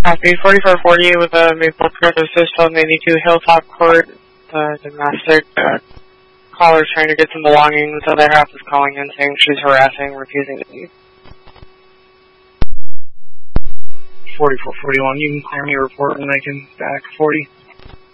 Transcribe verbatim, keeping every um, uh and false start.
Copy. forty-four forty with a Maple Cliff Assist on eighty-two Hilltop Court. The domestic uh, caller trying to get some belongings. The other half is calling in saying she's harassing, refusing to leave. forty-four forty-one, you can clear me a report when I can back forty.